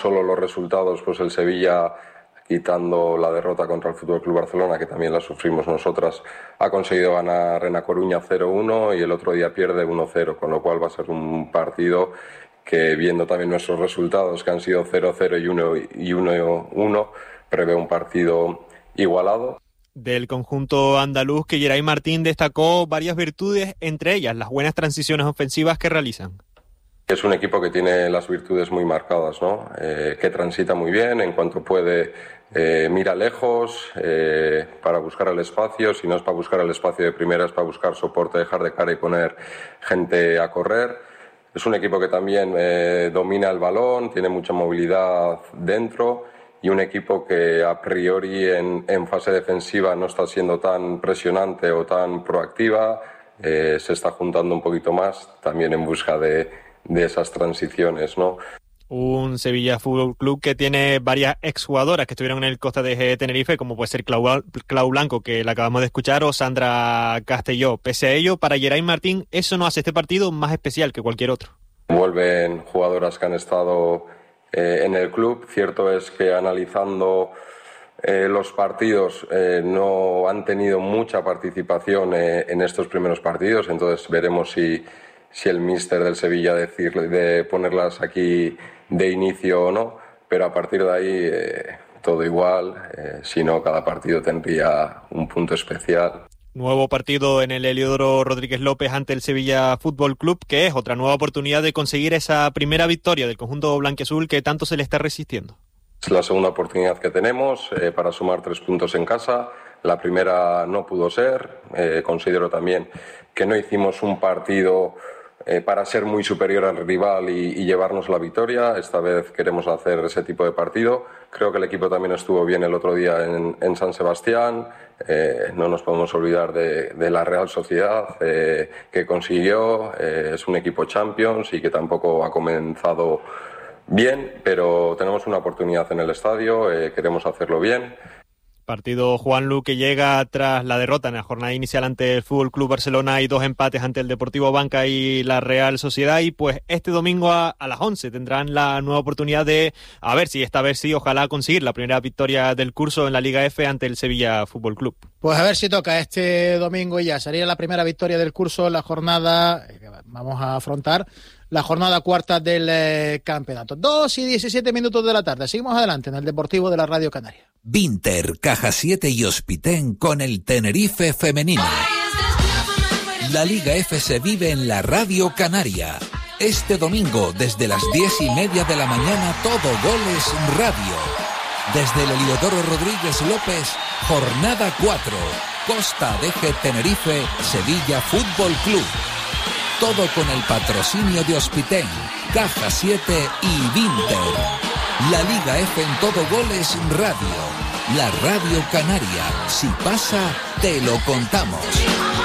Solo los resultados, pues el Sevilla, quitando la derrota contra el FC Barcelona, que también la sufrimos nosotras, ha conseguido ganar en A Coruña 0-1 y el otro día pierde 1-0, con lo cual va a ser un partido que, viendo también nuestros resultados, que han sido 0-0 y 1-1, prevé un partido igualado. Del conjunto andaluz, que Geray Martín destacó varias virtudes, entre ellas las buenas transiciones ofensivas que realizan. Es un equipo que tiene las virtudes muy marcadas, ¿no? Que transita muy bien, en cuanto puede mira lejos para buscar el espacio. Si no es para buscar el espacio de primera, es para buscar soporte, dejar de cara y poner gente a correr. Es un equipo que también domina el balón, tiene mucha movilidad dentro, y un equipo que a priori en fase defensiva no está siendo tan presionante o tan proactiva. Se está juntando un poquito más también en busca de esas transiciones, ¿no? Un Sevilla Fútbol Club que tiene varias exjugadoras que estuvieron en el Costa de Tenerife, como puede ser Clau Blanco, que la acabamos de escuchar, o Sandra Castelló. Pese a ello, para Geray Martín, eso no hace este partido más especial que cualquier otro. Vuelven jugadoras que han estado en el club. Cierto es que, analizando los partidos, no han tenido mucha participación en estos primeros partidos, entonces veremos si el míster del Sevilla decide de ponerlas aquí de inicio o no, pero a partir de ahí todo igual, si no, cada partido tendría un punto especial. Nuevo partido en el Heliodoro Rodríguez López ante el Sevilla Fútbol Club, que es otra nueva oportunidad de conseguir esa primera victoria del conjunto blanquiazul que tanto se le está resistiendo. Es la segunda oportunidad que tenemos para sumar 3 puntos en casa. La primera no pudo ser. Considero también que no hicimos un partido para ser muy superior al rival y llevarnos la victoria. Esta vez queremos hacer ese tipo de partido. Creo que el equipo también estuvo bien el otro día en San Sebastián. No nos podemos olvidar de la Real Sociedad que consiguió. Es un equipo Champions y que tampoco ha comenzado bien, pero tenemos una oportunidad en el estadio. Queremos hacerlo bien. Partido, Juanlu, que llega tras la derrota en la jornada inicial ante el FC Barcelona y 2 empates ante el Deportivo Banca y la Real Sociedad. Y pues este domingo a las 11 tendrán la nueva oportunidad de, a ver si esta vez sí, ojalá conseguir la primera victoria del curso en la Liga F ante el Sevilla Fútbol Club. Pues a ver si toca este domingo y ya sería la primera victoria del curso en la jornada vamos a afrontar. La jornada cuarta del campeonato. 2:17 de la tarde. Seguimos adelante en el Deportivo de la Radio Canaria. Vinter, Caja 7 y Hospitén con el Tenerife femenino. La Liga F se vive en la Radio Canaria. Este domingo, desde las 10:30 de la mañana, todo Goles Radio. Desde el Heliodoro Rodríguez López, jornada 4. Costa Deje Tenerife, Sevilla Fútbol Club. Todo con el patrocinio de Hospitén, Caja 7 y Vinter. La Liga F en todo Goles Radio. La Radio Canaria. Si pasa, te lo contamos.